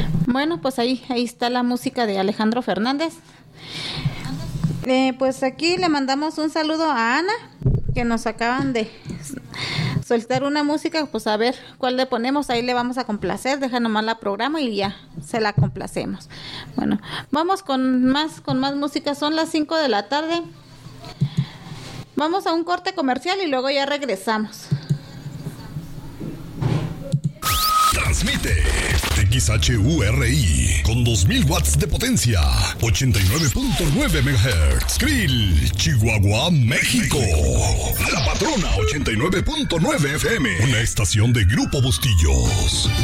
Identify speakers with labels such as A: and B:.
A: Bueno, pues ahí está la música de Alejandro Fernández. Pues aquí le mandamos un saludo a Ana, que nos acaban de soltar una música, pues a ver cuál le ponemos, ahí le vamos a complacer, deja nomás la programa y ya se la complacemos. Bueno, vamos con más música, son las 5 de la tarde. Vamos a un corte comercial y luego ya regresamos.
B: Transmite XHURI con 2000 watts de potencia, 89.9 MHz, Krill, Chihuahua, México. La Patrona 89.9 FM, una estación de Grupo Bustillos.